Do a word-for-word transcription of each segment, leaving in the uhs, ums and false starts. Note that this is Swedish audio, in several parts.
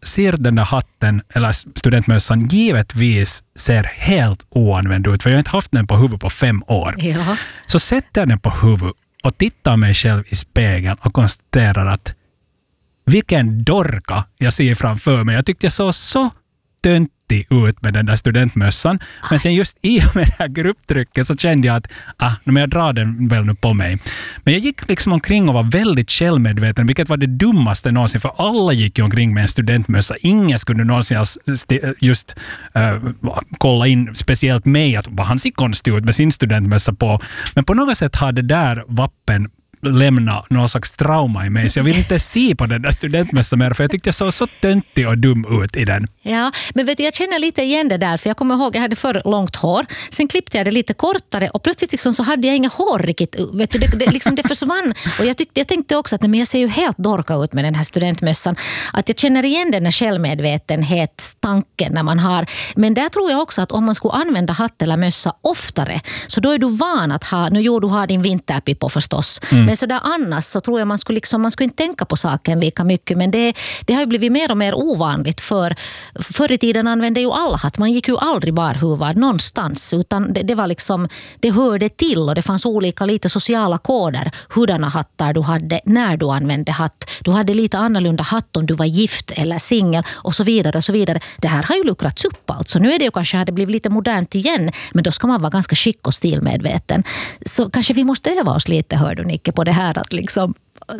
ser den där hatten eller studentmössan givetvis ser helt oanvänd ut, för jag har inte haft den på huvudet på fem år. Ja. Så sätter jag den på huvudet och tittar mig själv i spegeln och konstaterar att vilken dorka jag ser framför mig. Jag tyckte jag såg så töntig ut med den där studentmössan. Men sen just i och med det här grupptrycket så kände jag att ah, men jag drar den väl nu på mig. Men jag gick liksom omkring och var väldigt självmedveten, vilket var det dummaste någonsin, för alla gick ju omkring med en studentmössa. Ingen skulle någonsin just uh, kolla in speciellt mig att vad han ser konstig ut med sin studentmössa på. Men på något sätt har det där vappen lämna någon slags trauma i mig, så jag vill inte se på den där studentmässan mer, för jag tyckte jag såg så töntig och dum ut i den. Ja, men vet du, jag känner lite igen det där, för jag kommer ihåg jag hade för långt hår, sen klippte jag det lite kortare och plötsligt liksom så hade jag inga hår riktigt, vet du, det, det, liksom det försvann, och jag, tyckte, jag tänkte också att nej, men jag ser ju helt dorka ut med den här studentmössan, att jag känner igen den här självmedvetenhetstanken när man har, men där tror jag också att om man skulle använda hatt eller mössa oftare, så då är du van att ha, nu jo, du har din vinterpipo förstås, mm. men sådär annars så tror jag man skulle, liksom, man skulle inte tänka på saken lika mycket. Men det, det har ju blivit mer och mer ovanligt, för förr i tiden använde ju alla hatt. Man gick ju aldrig barhuvad någonstans, utan det, det var liksom, det hörde till, och det fanns olika lite sociala koder. Hurdana hattar du hade när du använde hatt. Du hade lite annorlunda hatt om du var gift eller singel och så vidare och så vidare. Det här har ju luckrats upp alltså. Nu är det ju kanske hade blivit lite modernt igen, men då ska man vara ganska skick och stilmedveten. Så kanske vi måste öva oss lite, hör du Nicke, på det här att liksom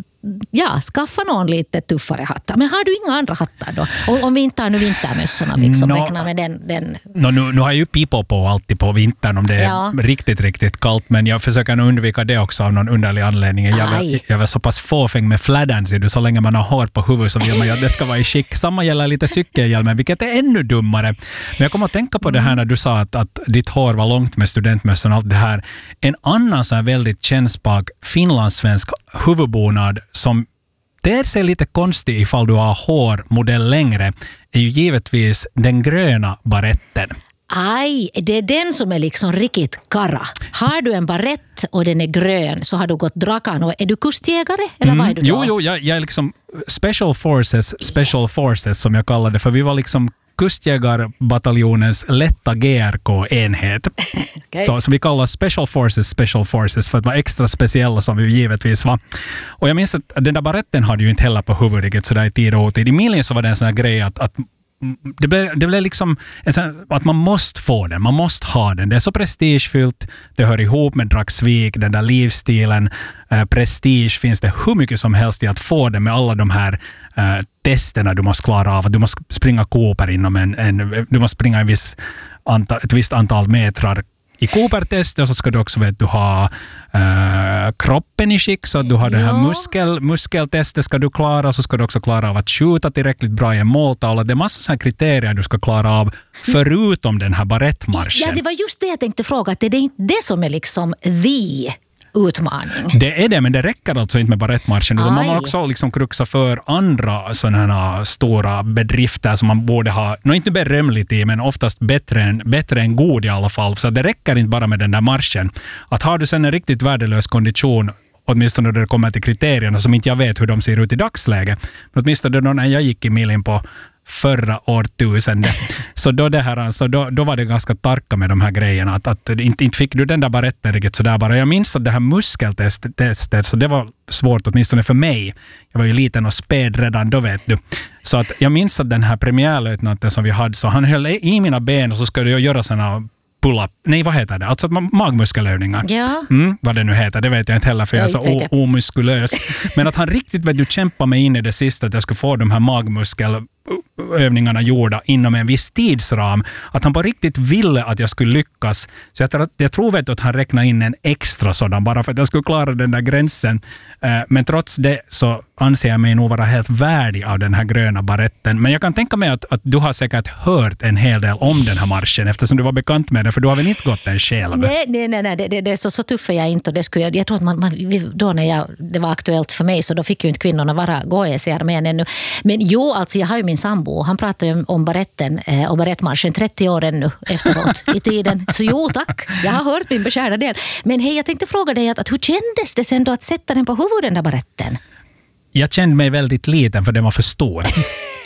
ja, skaffa någon lite tuffare hattar. Men har du inga andra hattar då? Om, om vi inte har nu vintermössorna liksom, no, räkna med den. den... No, nu, nu har jag ju pipo på alltid på vintern om det är ja. riktigt, riktigt kallt, men jag försöker nog undvika det också av någon underlig anledning. Jag är, jag är så pass fåfäng med flädern, så länge man har hår på huvudet så vill man ju att det ska vara i skick. Samma gäller lite cykelhjälmen, vilket är ännu dummare. Men jag kommer att tänka på det här när du sa att, att ditt hår var långt med studentmössan och allt det här. En annan så här väldigt kännspak finlandssvensk huvudbonad som det ser lite konstigt ifall du har hårmodell längre är ju givetvis den gröna baretten. Aj, det är den som är liksom riktigt karra. Har du en barett och den är grön så har du gått drakan. Och är du kustjägare eller mm. vad är du då? Jo, jo jag, jag är liksom Special Forces, Special yes. Forces som jag kallar det, för vi var liksom kustjägarbataljonens lätta G R K-enhet. Okay. Så, så vi kallar Special Forces Special Forces för att vara extra speciella som vi givetvis var. Och jag minns att den där baretten hade ju inte heller på huvudet sådär i tid och otid. I Miljen så var det en sån här grej att, att det blev, det blev liksom en sån, att man måste få den, man måste ha den. Det är så prestigefyllt, det hör ihop med Dragsvik, den där livsstilen. Eh, prestige finns det hur mycket som helst i att få den med alla de här eh, testerna du måste klara av. Du måste springa Cooper inom en, en du måste springa en viss anta, ett visst antal metrar i Cooper-testet, och så ska du också vet, du ha äh, kroppen i skick, så att du har ja. det här muskel, muskeltestet ska du klara, så ska du också klara av att skjuta tillräckligt bra i en måltavla. Det är massa sådana kriterier du ska klara av förutom den här barettmarschen. Ja, det var just det jag tänkte fråga, att det är inte det som är liksom the utmaning. Det är det, men det räcker alltså inte med barettmarschen. Utan man måste också liksom kruxa för andra sådana stora bedrifter som man borde ha, nå inte berömligt i, men oftast bättre än, bättre än god i alla fall. Så det räcker inte bara med den där marschen. Att har du sen en riktigt värdelös kondition, åtminstone när det kommer till kriterierna som inte jag vet hur de ser ut i dagsläget, men åtminstone då när jag gick i Miljen på förra årtusende. Så då, det här, alltså, då, då var det ganska tarka med de här grejerna. Att, att inte, inte fick du den där baretten riktigt sådär bara. Jag minns att det här muskeltestet, så det var svårt åtminstone för mig. Jag var ju liten och späd redan då, vet du. Så att jag minns att den här premiärlöjtnanten som vi hade, så han höll i mina ben och så skulle jag göra sådana pull-up. Nej, vad heter det? Alltså magmuskelövningar. Ja. Mm, vad det nu heter, det vet jag inte heller för jag, jag är så o- omuskulös. Men att han riktigt vet du kämpa mig in i det sista att jag skulle få de här magmuskelövningarna gjorda inom en viss tidsram. Att han på riktigt ville att jag skulle lyckas. Så jag, jag tror vet att han räknade in en extra sådan bara för att jag skulle klara den där gränsen. Men trots det så anser jag mig nog vara helt värdig av den här gröna baretten. Men jag kan tänka mig att, att du har säkert hört en hel del om den här marschen eftersom du var bekant med den, för du har väl inte gått den själv? Nej, nej, nej, nej. Det, det, det är så, så tuff är jag inte. Och det skulle jag, jag tror att man, man, då när jag, det var aktuellt för mig så då fick ju inte kvinnorna vara gå i armén ännu. Men jo, alltså jag har ju min sambo. Han pratar ju om baretten och barettmarschen trettio år ännu efteråt i tiden. Så jo, tack. Jag har hört min beskärda del. Men hej, jag tänkte fråga dig att, att hur kändes det sen då att sätta den på huvudet, den där baretten? Jag kände mig väldigt liten för den var för stor.